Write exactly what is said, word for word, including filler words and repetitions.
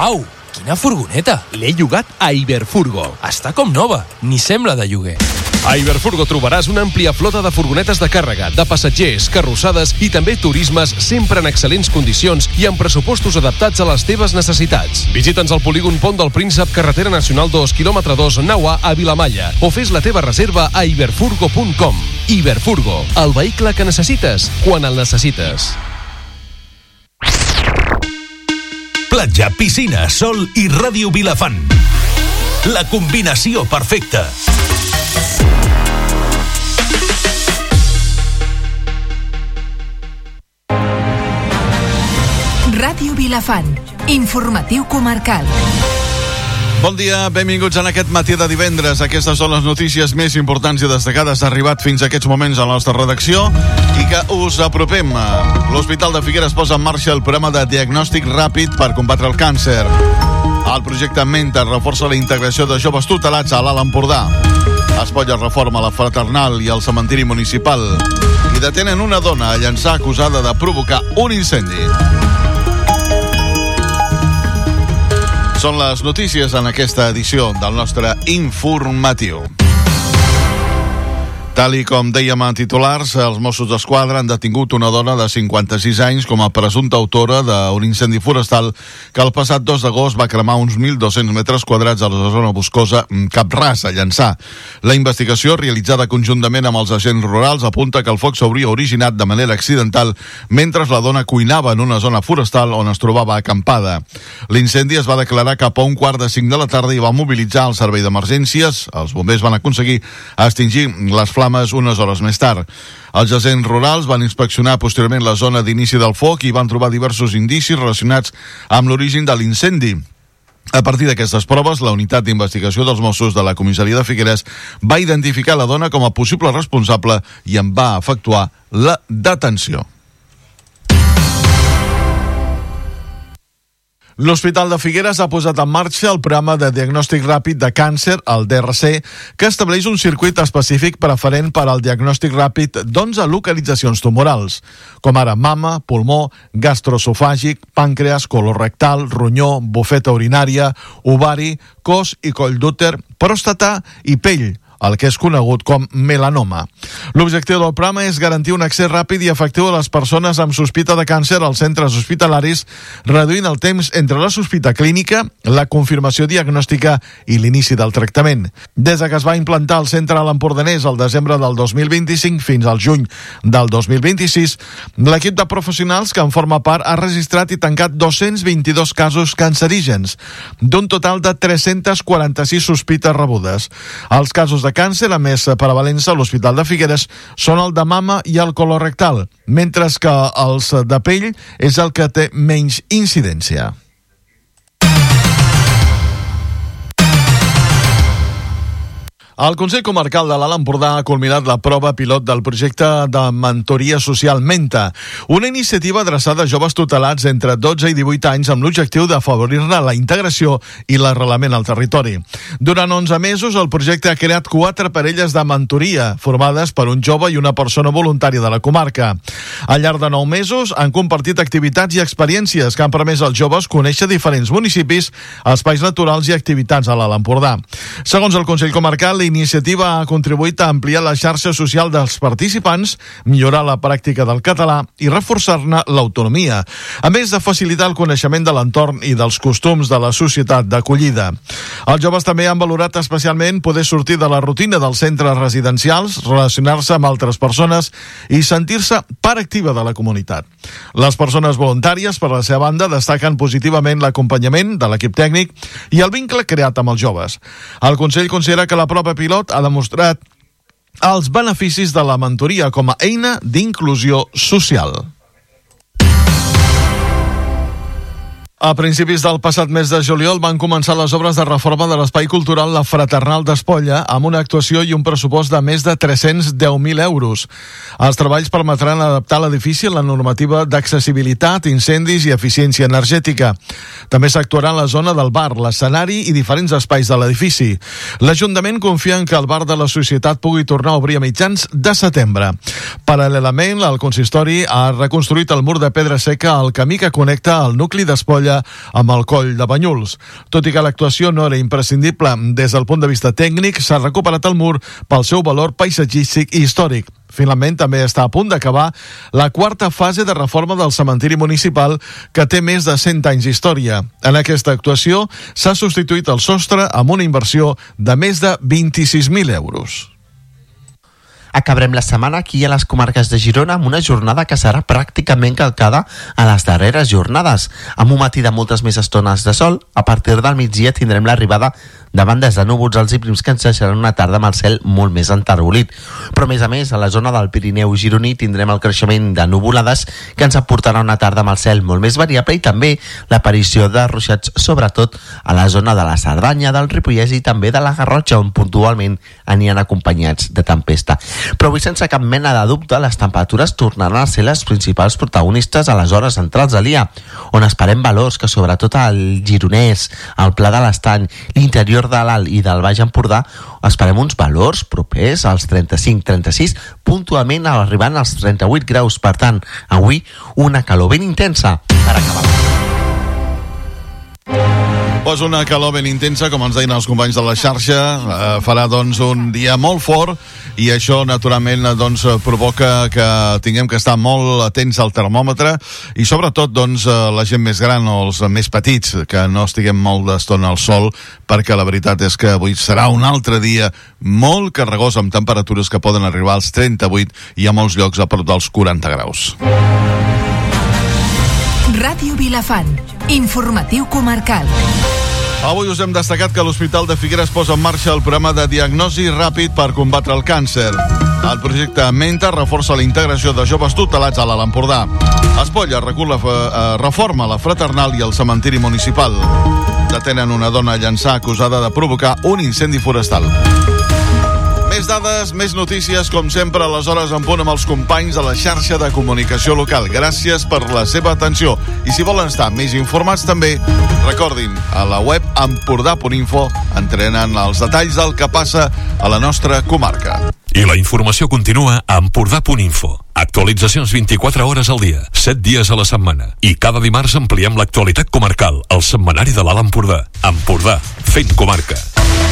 Uau, quina furgoneta! L'he llogat a Iberfurgo. Està com nova, ni sembla de lloguer. A Iberfurgo trobaràs una àmplia flota de furgonetes de càrrega, de passatgers, carrossades i també turismes sempre en excel·lents condicions i amb pressupostos adaptats a les teves necessitats. Visita'ns al polígon Pont del Príncep, carretera nacional dos, quilòmetre dos, nau A, a Vilamalla, o fes la teva reserva a iberfurgo punt com. Iberfurgo, el vehicle que necessites, quan el necessites. Platja, piscina, sol i Ràdio Vilafant. La combinació perfecta. Ràdio Vilafant, informatiu comarcal. Bon dia, benvinguts en aquest matí de divendres. Aquestes són les notícies més importants i destacades arribat fins a aquests moments a la nostra redacció i que us apropem. L'Hospital de Figueres posa en marxa el programa de diagnòstic ràpid per combatre el càncer. El projecte Menta reforça la integració de joves tutelats a l'Alt Empordà. Espolla reforma la Fraternal i el cementiri municipal. I detenen una dona a Llançà acusada de provocar un incendi. Són les notícies en aquesta edició del nostre informatiu. Tal i com dèiem a titulars, els Mossos d'Esquadra han detingut una dona de cinquanta-sis anys com a presumpta autora d'un incendi forestal que el passat dos d'agost va cremar uns mil dos-cents metres quadrats a la zona boscosa Cap Ras, a Llançà. La investigació, realitzada conjuntament amb els agents rurals, apunta que el foc s'hauria originat de manera accidental mentre la dona cuinava en una zona forestal on es trobava acampada. L'incendi es va declarar cap a un quart de cinc de la tarda i va mobilitzar el servei d'emergències. Els bombers van aconseguir extingir les flames unes hores més tard. Els agents rurals van inspeccionar posteriorment la zona d'inici del foc i van trobar diversos indicis relacionats amb l'origen de l'incendi. A partir d'aquestes proves, la unitat d'investigació dels Mossos de la comissaria de Figueres va identificar la dona com a possible responsable i en va efectuar la detenció. L'Hospital de Figueres ha posat en marxa el programa de diagnòstic ràpid de càncer, el D R C, que estableix un circuit específic preferent per al diagnòstic ràpid d'onze localitzacions tumorals, com ara mama, pulmó, gastroesofàgic, pàncreas, colorectal, ronyó, bufeta urinària, ovari, cos i coll d'úter, pròstata i pell, el que és conegut com melanoma. L'objectiu del programa és garantir un accés ràpid i efectiu a les persones amb sospita de càncer als centres hospitalaris, reduint el temps entre la sospita clínica, la confirmació diagnòstica i l'inici del tractament. Des que es va implantar el centre a l'Empordanès el desembre del dos mil vint-i-cinc fins al juny del dos mil vint-i-sis, l'equip de professionals que en forma part ha registrat i tancat dos-cents vint-i-dos casos cancerígens, d'un total de tres-centes quaranta-sis sospites rebudes. Els casos de càncer a més prevalents a l'Hospital de Figueres són el de mama i el colorectal, mentre que els de pell és el que té menys incidència. El Consell Comarcal de l'Alt Empordà ha culminat la prova pilot del projecte de mentoria social Menta, una iniciativa adreçada a joves tutelats entre dotze i divuit anys amb l'objectiu d'afavorir-ne la integració i l'arrelament al territori. Durant onze mesos, el projecte ha creat quatre parelles de mentoria, formades per un jove i una persona voluntària de la comarca. Al llarg de nou mesos, han compartit activitats i experiències que han permès als joves conèixer diferents municipis, espais naturals i activitats a l'Alt Empordà. Segons el Consell Comarcal, la iniciativa ha contribuït a ampliar la xarxa social dels participants, millorar la pràctica del català i reforçar-ne l'autonomia, a més de facilitar el coneixement de l'entorn i dels costums de la societat d'acollida. Els joves també han valorat especialment poder sortir de la rutina dels centres residencials, relacionar-se amb altres persones i sentir-se part activa de la comunitat. Les persones voluntàries, per la seva banda, destaquen positivament l'acompanyament de l'equip tècnic i el vincle creat amb els joves. El Consell considera que la prova pilot ha demostrat els beneficis de la mentoria com a eina d'inclusió social. A principis del passat mes de juliol van començar les obres de reforma de l'espai cultural La Fraternal d'Espolla amb una actuació i un pressupost de més de tres-cents deu mil euros. Els treballs permetran adaptar l'edifici a la normativa d'accessibilitat, incendis i eficiència energètica. També s'actuarà en la zona del bar, l'escenari i diferents espais de l'edifici. L'Ajuntament confia en que el bar de la Societat pugui tornar a obrir a mitjans de setembre. Paral·lelament, el consistori ha reconstruït el mur de pedra seca al camí que connecta el nucli d'Espolla frontera amb el Coll de Banyuls. Tot i que l'actuació no era imprescindible des del punt de vista tècnic, s'ha recuperat el mur pel seu valor paisatgístic i històric. Finalment, també està a punt d'acabar la quarta fase de reforma del cementiri municipal, que té més de cent anys d'història. En aquesta actuació s'ha substituït el sostre amb una inversió de més de vint-i-sis mil euros. Acabarem la setmana aquí a les comarques de Girona amb una jornada que serà pràcticament calcada a les darreres jornades. Amb un matí de moltes més estones de sol, a partir del migdia tindrem l'arribada de bandes de núvols alts i prims que ens deixaran una tarda amb el cel molt més enterbolit. Però a més a més, a la zona del Pirineu gironí tindrem el creixement de nuvolades que ens aportarà una tarda amb el cel molt més variable i també l'aparició de ruixats, sobretot a la zona de la Cerdanya, del Ripollès i també de la Garrotxa, on puntualment aniran acompanyats de tempesta. Però avui, sense cap mena de dubte, les temperatures tornaran a ser les principals protagonistes a les hores centrals de l'I A, on esperem valors que sobretot al Gironès, al Pla de l'Estany, l'interior de l'Alt i del Baix Empordà, esperem uns valors propers als trenta-cinc trenta-sis, puntualment arribant als trenta-vuit graus. Per tant, avui una calor ben intensa per acabar. Pues una calor ben intensa, com ens deien els companys de la xarxa, eh, farà doncs un dia molt fort i això naturalment doncs provoca que tinguem que estar molt atents al termòmetre i sobretot doncs la gent més gran o els més petits, que no estiguem molt d'estona al sol, perquè la veritat és que avui serà un altre dia molt carregós amb temperatures que poden arribar als trenta-vuit i a molts llocs a prop dels quaranta graus. Ràdio Vilafant, informatiu comarcal. Avui us hem destacat que l'Hospital de Figueres posa en marxa el programa de diagnosi ràpid per combatre el càncer. El projecte Menta reforça la integració de joves tutelats a l'Alt Empordà. Espolla recull la eh, reforma la fraternal i el cementiri municipal. Detenen una dona a Llançà acusada de provocar un incendi forestal. Més dades, més notícies, com sempre, a les hores en punt amb els companys de la xarxa de comunicació local. Gràcies per la seva atenció. I si volen estar més informats també, recordin, a la web empordà punt info entrenen els detalls del que passa a la nostra comarca. I la informació continua a empordà punt info. Actualitzacions vint-i-quatre hores al dia, set dies a la setmana. I cada dimarts ampliem l'actualitat comarcal, al setmanari de l'Alt Empordà. Empordà, fent comarca.